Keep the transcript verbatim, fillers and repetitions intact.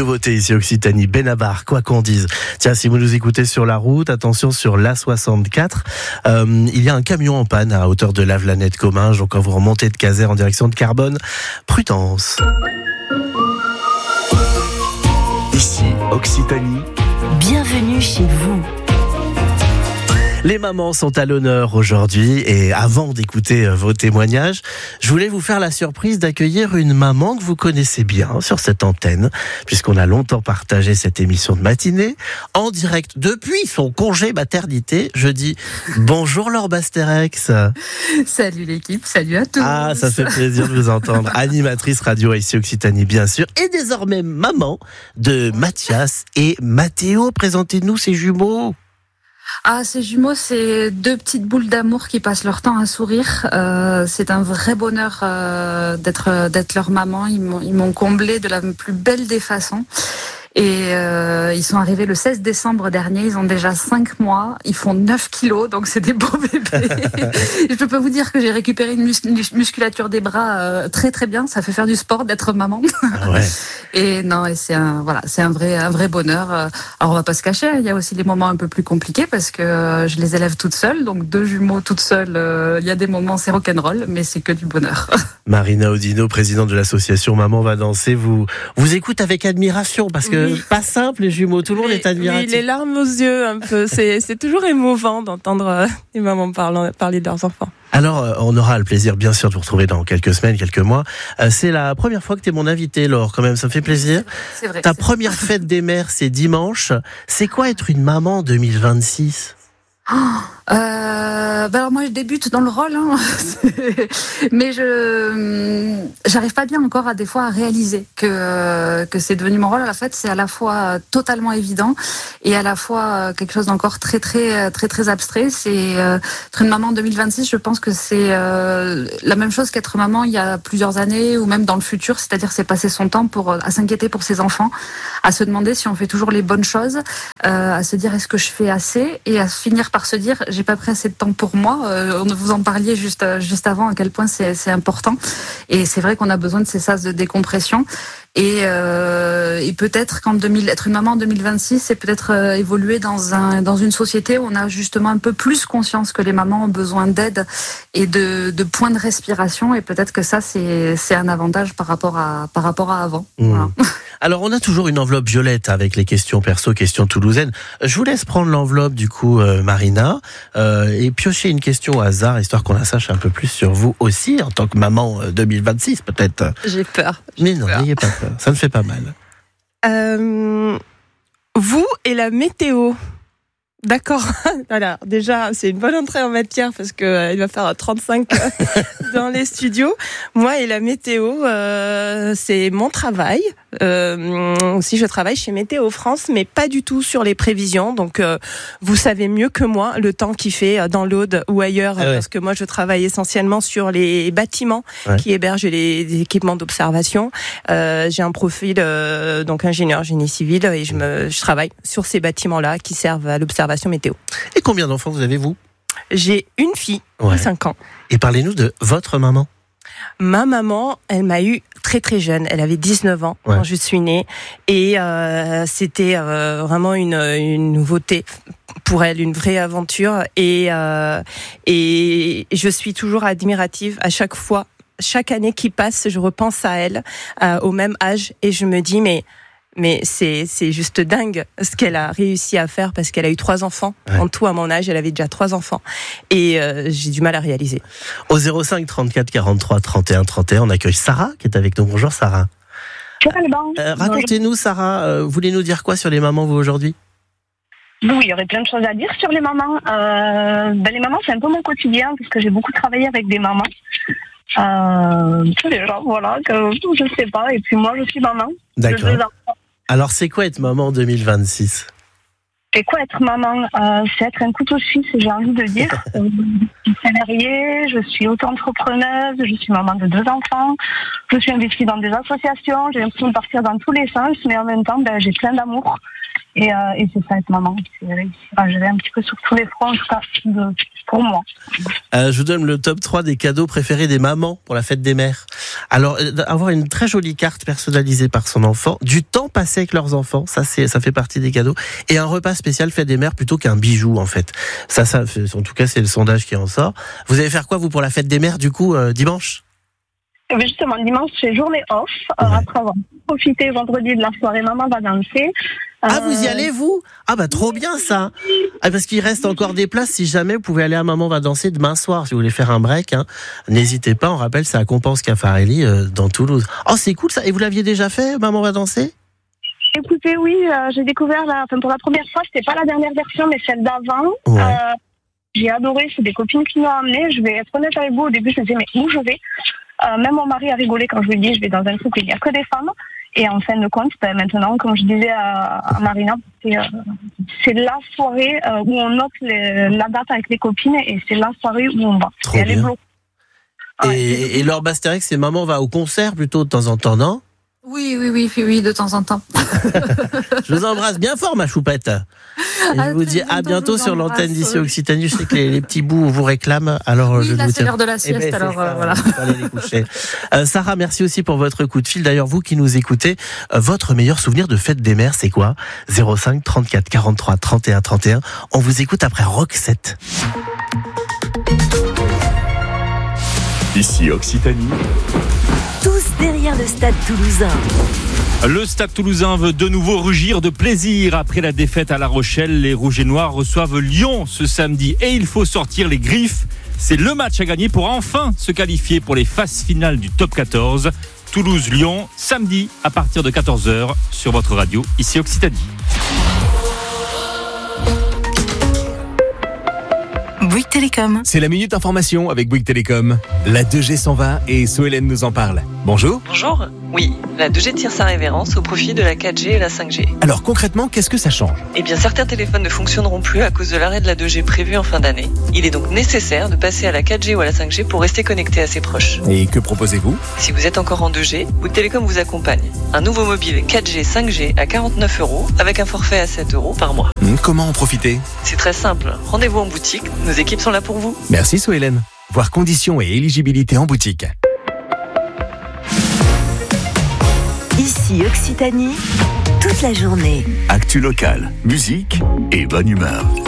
nouveauté ici Occitanie, Benabar, quoi qu'on dise. Tiens, si vous nous écoutez sur la route, attention sur l'A soixante-quatre, euh, il y a un camion en panne à hauteur de Lavelanet-Comminges, donc quand vous remontez de Caser en direction de Carbone, prudence. Ici Occitanie, bienvenue chez vous. Les mamans sont à l'honneur aujourd'hui et avant d'écouter vos témoignages, je voulais vous faire la surprise d'accueillir une maman que vous connaissez bien sur cette antenne, puisqu'on a longtemps partagé cette émission de matinée en direct depuis son congé maternité. Je dis bonjour Laure Basterex. Salut l'équipe, salut à tous. Ah, ça fait plaisir de vous entendre. Animatrice radio ici Occitanie bien sûr, et désormais maman de Mathias et Mathéo. Présentez-nous ces jumeaux. Ah, ces jumeaux, c'est deux petites boules d'amour qui passent leur temps à sourire. Euh, c'est un vrai bonheur euh, d'être d'être leur maman. Ils m'ont, ils m'ont comblé de la plus belle des façons. Et euh, ils sont arrivés le seize décembre dernier, ils ont déjà cinq mois, ils font neuf kilos, donc c'est des beaux bébés. Je peux vous dire que j'ai récupéré une mus- musculature des bras euh, très très bien, ça fait faire du sport d'être maman. Ah ouais. Et non, et c'est un voilà, c'est un vrai un vrai bonheur. Alors on va pas se cacher, il y a aussi des moments un peu plus compliqués parce que je les élève toute seule, donc deux jumeaux toutes seules, euh, il y a des moments c'est rock'n'roll, mais c'est que du bonheur. Marina Audino, présidente de l'association Maman va danser, vous vous écoute avec admiration parce que oui. Pas simple les jumeaux, tout le monde oui, est admiratif. Oui, les larmes aux yeux un peu, c'est, c'est toujours émouvant d'entendre euh, les mamans parler, parler de leurs enfants. Alors, euh, on aura le plaisir, bien sûr, de vous retrouver dans quelques semaines, quelques mois. Euh, c'est la première fois que tu es mon invité, Laure, quand même, ça me fait plaisir. C'est vrai. Ta c'est première vrai. fête des mères, c'est dimanche. C'est quoi être une maman en deux mille vingt-six ? Oh, euh, ben alors moi je débute dans le rôle, hein. Mais je j'arrive pas bien encore à des fois à réaliser que que c'est devenu mon rôle. En fait, c'est à la fois totalement évident et à la fois quelque chose d'encore très très très très abstrait. C'est euh, être une maman en deux mille vingt-six. Je pense que c'est euh, la même chose qu'être maman il y a plusieurs années ou même dans le futur. C'est-à-dire c'est passer son temps pour à s'inquiéter pour ses enfants, à se demander si on fait toujours les bonnes choses, euh, à se dire est-ce que je fais assez et à finir par se dire j'ai pas pris assez de temps pour moi. Euh, on vous en parliez juste juste avant à quel point c'est c'est important et c'est vrai qu'on a besoin de ces sas de décompression et euh, et peut-être qu'en deux mille être une maman en deux mille vingt-six c'est peut-être euh, évoluer dans un dans une société où on a justement un peu plus conscience que les mamans ont besoin d'aide et de de points de respiration et peut-être que ça c'est c'est un avantage par rapport à par rapport à avant. Mmh. Voilà. Alors, on a toujours une enveloppe violette avec les questions perso, questions toulousaines. Je vous laisse prendre l'enveloppe, du coup, euh, Marina, euh, et piocher une question au hasard, histoire qu'on la sache un peu plus sur vous aussi, en tant que maman euh, deux mille vingt-six, peut-être. J'ai peur. J'ai Mais non, peur. n'ayez pas peur, ça ne fait pas mal. Euh, vous et la météo. D'accord. Alors, déjà, c'est une bonne entrée en matière parce que euh, il va faire trente-cinq dans les studios. Moi et la météo, euh, c'est mon travail. Euh, aussi, je travaille chez Météo France, mais pas du tout sur les prévisions. Donc, euh, vous savez mieux que moi le temps qu'il fait dans l'Aude ou ailleurs, ah ouais. parce que moi, je travaille essentiellement sur les bâtiments ouais. qui hébergent les, les équipements d'observation. Euh, j'ai un profil euh, donc ingénieur génie civil et je me, je travaille sur ces bâtiments-là qui servent à l'observation météo. Et combien d'enfants vous avez, vous ? J'ai une fille, ouais. cinq ans. Et parlez-nous de votre maman. Ma maman, elle m'a eu très très jeune. Elle avait dix-neuf ans ouais. quand je suis née. Et euh, c'était euh, vraiment une, une nouveauté pour elle, une vraie aventure. Et, euh, et je suis toujours admirative à chaque fois. Chaque année qui passe, je repense à elle, euh, au même âge. Et je me dis, mais... Mais c'est, c'est juste dingue ce qu'elle a réussi à faire parce qu'elle a eu trois enfants. Ouais. En tout, à mon âge, elle avait déjà trois enfants. Et euh, j'ai du mal à réaliser. Au zéro cinq trente-quatre quarante-trois trente et un trente et un, on accueille Sarah qui est avec nous. Bonjour Sarah. Bonjour. Euh, racontez-nous Sarah, euh, vous voulez nous dire quoi sur les mamans vous aujourd'hui ? Oui, il y aurait plein de choses à dire sur les mamans. Euh, ben, les mamans, c'est un peu mon quotidien parce que j'ai beaucoup travaillé avec des mamans. Euh, les gens, voilà, que je sais pas. Et puis moi, je suis maman. D'accord. Alors, c'est quoi être maman en deux mille vingt-six ? C'est quoi être maman ? euh, C'est être un couteau suisse, j'ai envie de dire. euh, je suis salariée, je suis auto-entrepreneuse, je suis maman de deux enfants, je suis investie dans des associations, j'ai l'impression de partir dans tous les sens, mais en même temps, ben, j'ai plein d'amour. Et, euh, et c'est ça être maman, c'est réussir à gérer un petit peu sur tous les fronts, en tout cas, de pour moi. Euh, je vous donne le top trois des cadeaux préférés des mamans pour la fête des mères. Alors, euh, avoir une très jolie carte personnalisée par son enfant, du temps passé avec leurs enfants, ça c'est, ça fait partie des cadeaux, et un repas spécial fête des mères plutôt qu'un bijou en fait. Ça, ça, en tout cas, c'est le sondage qui en sort. Vous allez faire quoi vous pour la fête des mères du coup euh, dimanche? Justement, dimanche, c'est journée off. Ouais. Euh, après avoir profité vendredi de la soirée, maman va danser. Ah, vous y allez, vous? Ah, bah, trop bien, ça. Ah, parce qu'il reste encore des places. Si jamais vous pouvez aller à Maman va danser demain soir, si vous voulez faire un break, hein. N'hésitez pas. On rappelle, c'est à Compense Caffarelli, euh, dans Toulouse. Oh, c'est cool, ça. Et vous l'aviez déjà fait, Maman va danser? Écoutez, oui, euh, j'ai découvert la, enfin, pour la première fois, c'était pas la dernière version, mais celle d'avant. Ouais. Euh, j'ai adoré. C'est des copines qui m'ont amené. Je vais être honnête avec vous. Au début, je me disais, mais où je vais? Euh, même mon mari a rigolé quand je lui ai dit, je vais dans un truc où il n'y a que des femmes. Et en fin de compte, ben, maintenant, comme je disais à, à Marina, c'est, euh, c'est la soirée euh, où on note les, la date avec les copines et c'est la soirée où on va. Trop et elle bien. est bloquée. Et, Ouais, et Laure Bastérix, c'est Maman va au concert plutôt de temps en temps, non? Oui, oui, oui, oui, oui, de temps en temps. Je vous embrasse bien fort, ma choupette. Et À je vous dis très à bientôt, bientôt je vous sur l'antenne embrasse. d'ici Occitanie. Je sais que les, les petits bouts vous réclament. Alors, Oui, je là, vous c'est l'heure de la Eh sieste, ben, c'est alors ça, euh, voilà. il faut aller les coucher. Euh, Sarah, merci aussi pour votre coup de fil. D'ailleurs, vous qui nous écoutez, euh, votre meilleur souvenir de fête des mères, c'est quoi? zéro cinq trente-quatre quarante-trois trente et un trente et un. On vous écoute après Roxette. Ici Occitanie. Tous derrière le stade toulousain. Le Stade Toulousain veut de nouveau rugir de plaisir. Après la défaite à La Rochelle, les Rouges et Noirs reçoivent Lyon ce samedi. Et il faut sortir les griffes. C'est le match à gagner pour enfin se qualifier pour les phases finales du top quatorze. Toulouse-Lyon, samedi à partir de quatorze heures sur votre radio, ici Occitanie. Bouygues Télécom. C'est la Minute Information avec Bouygues Télécom. La deux G s'en va et Sohélène nous en parle. Bonjour. Bonjour. Oui, la deux G tire sa révérence au profit de la quatre G et la cinq G. Alors concrètement, qu'est-ce que ça change? Eh bien, certains téléphones ne fonctionneront plus à cause de l'arrêt de la deux G prévu en fin d'année. Il est donc nécessaire de passer à la quatre G ou à la cinq G pour rester connecté à ses proches. Et que proposez-vous? Si vous êtes encore en deux G, Bouygues Télécom vous accompagne. Un nouveau mobile quatre G, cinq G à quarante-neuf euros avec un forfait à sept euros par mois. Comment en profiter? C'est très simple. Rendez-vous en boutique. Nos équipes sont là pour vous. Merci Sohélène. Voir conditions et éligibilité en boutique. Ici Occitanie, toute la journée. Actu locale, musique et bonne humeur.